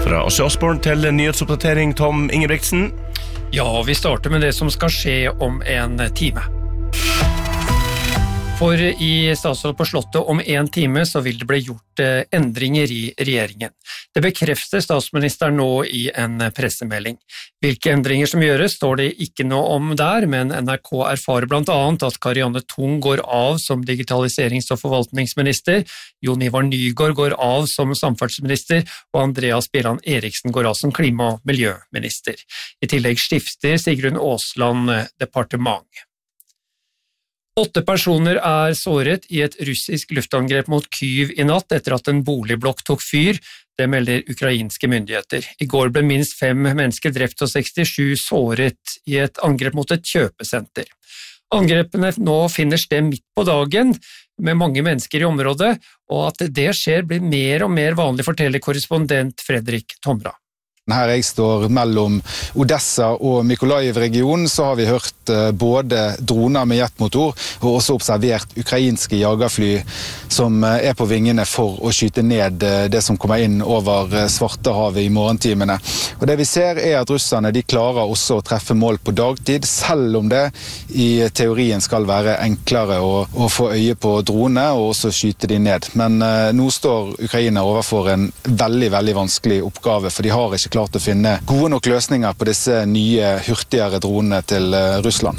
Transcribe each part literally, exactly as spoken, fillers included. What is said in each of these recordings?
Fra Åse Osborn til nyhetsoppdatering, Tom Ingebrigtsen. Ja, vi starter med det som skal skje om en time. For i statsråd på Slottet om en time så vil det bli gjort endringer i regjeringen. Det bekrefter statsministeren nå i en pressemelding. Hvilke endringer som gjøres står det ikke noe om der, men N R K erfarer blant annet at Karianne Tung går av som digitaliserings- og forvaltningsminister, Jon Ivar Nygård går av som samferdselsminister, og Andreas Bjelland Eriksen går av som klima- og miljøminister. I tillegg skifter Sigrun Aasland departement. Åtte personer er såret i et russisk luftangrep mot Kyiv i natt etter at en boligblokk tok fyr, det melder ukrainske myndigheter. I går ble minst fem mennesker drept og sekstisju såret i et angrep mot et kjøpesenter. Angrepene nå finner sted midt på dagen med mange mennesker i området, og at det skjer blir mer og mer vanlig, forteller korrespondent Fredrik Tomra. Her jeg står mellom Odessa og Mykolaiv-regionen, så har vi hørt både droner med jetmotor og også observert ukrainske jagerfly som er på vingene for å skyte ned det som kommer inn over Svartehavet i morgentimene. Og det vi ser er at russerne de klarer også å treffe mål på dagtid, selv om det i teorien skal være enklere å, å få øye på dronene og også skyte de ned. Men eh, nå står Ukraina overfor en veldig, veldig vanskelig oppgave, for de har ikke klart å finne gode nok løsninger på disse nye, hurtigere dronene til Russland.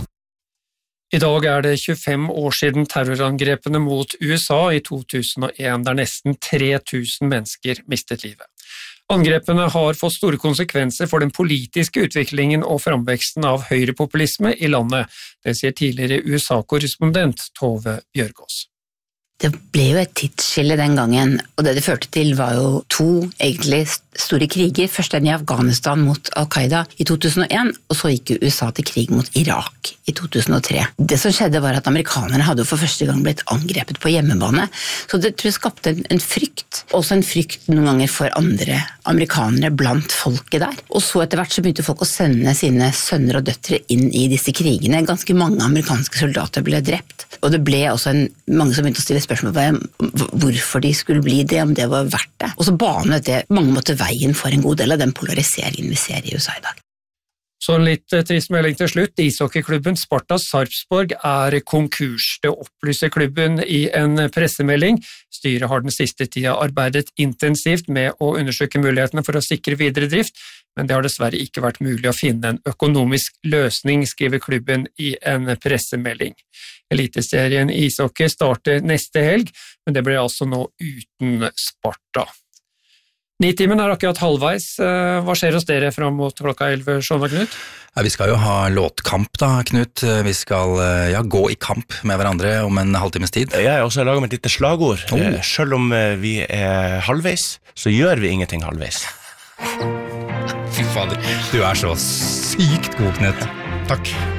I dag er det tjuefem år siden terrorangrepene mot U S A i to tusen og en, der nesten tre tusen mennesker mistet livet. Angrepene har fått store konsekvenser for den politiske utviklingen og framveksten av høyrepopulisme i landet, det sier tidligere U S A-korrespondent Tove Bjørgaas. Det ble jo et tidsskille den gangen, og det det førte til var jo to egentlig store kriger. Først den i Afghanistan mot Al-Qaida i to tusen og en, og så gikk U S A til krig mot Irak i to tusen og tre. Det som skjedde var at amerikanerne hadde for første gang blitt angrepet på hjemmebane, så det tror jeg skapte en, en frykt, også en frykt noen ganger for andre amerikanere blant folket der. Og så etter hvert så begynte folk å sende sine sønner og døtre inn i disse krigene. Ganske mange amerikanske soldater ble drept, og det ble også en, mange som begynte å stille spørsmål om hvorfor de skulle bli det, om det var verdt det. Og så banet det mange måter veien for en god del av den polariseringen vi ser i U S A i dag. Så en litt trist melding til slutt. Ishockeyklubben Sparta Sarpsborg er konkurs. Det opplyser klubben i en pressemelding. Styret har den siste tida arbeidet intensivt med å undersøke mulighetene for å sikre videre drift, men det har dessverre ikke vært mulig å finne en økonomisk løsning, skriver klubben i en pressemelding. Eliteserien i ishockey starter neste helg, men det blir altså nå uten Sparta. Nitimen er akkurat halvveis. Hva skjer hos dere frem mot klokka elleve, Sjån og Knut? Ja, vi skal jo ha låtkamp da, Knut. Vi skal ja, gå i kamp med hverandre om en halvtimes tid. Jeg har også laget med et lite slagord. Oh. Selv om vi er halvveis, så gjør vi ingenting halvveis. Fy fader, du er så sykt god, Knut. Takk.